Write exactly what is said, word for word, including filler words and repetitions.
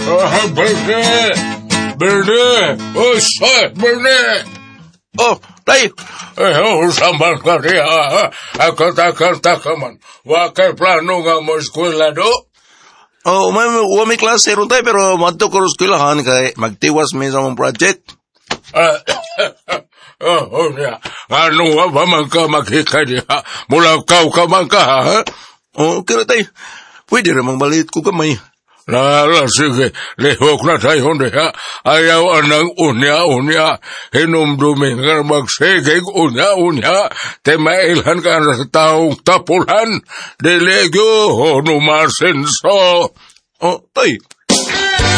Ah, Berde! Berde! Oh, shit, Berde! Oh, tay! Eh, oh, saman ka niya, ha? Akata-kata ka man. Wakay plano nga mo eskwela do? Oh, may wa may klase ron tay, pero madto ko ron eskwelahan kay magtiwas mi sa mong project. Ah, oh, oh, niya. Ano nga ba man ka maghikay niya? Mulakaw ka man ka, ha? Oh, kira tay. Pwede ramang balit ko kamay. Lala, sige, lihok na tayo niya. Ayaw anang unya-unya. Hinumdumin ka magsigig unya-unya. Timailhan ka sa taong tapulan. Delegyo, numasinso. Oh, tay,